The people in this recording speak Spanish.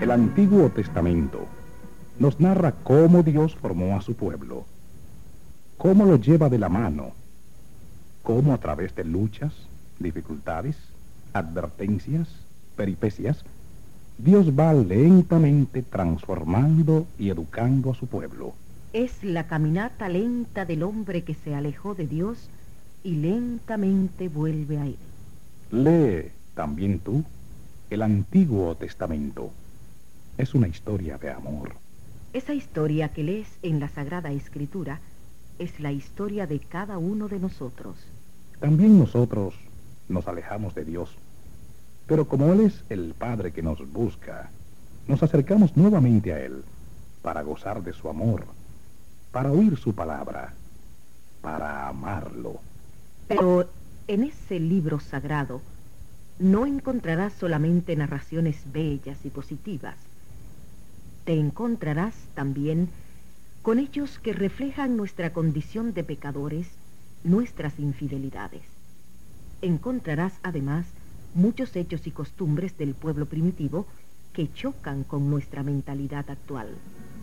El Antiguo Testamento nos narra cómo Dios formó a su pueblo, cómo lo lleva de la mano, cómo a través de luchas, dificultades, advertencias, peripecias, Dios va lentamente transformando y educando a su pueblo. Es la caminata lenta del hombre que se alejó de Dios y lentamente vuelve a él. Lee también tú el Antiguo Testamento. Es una historia de amor. Esa historia que lees en la Sagrada Escritura es la historia de cada uno de nosotros. También nosotros nos alejamos de Dios, pero como Él es el Padre que nos busca, nos acercamos nuevamente a Él para gozar de su amor, para oír su palabra, para amarlo. Pero en ese libro sagrado no encontrarás solamente narraciones bellas y positivas. Te encontrarás también con hechos que reflejan nuestra condición de pecadores, nuestras infidelidades. Encontrarás además muchos hechos y costumbres del pueblo primitivo que chocan con nuestra mentalidad actual.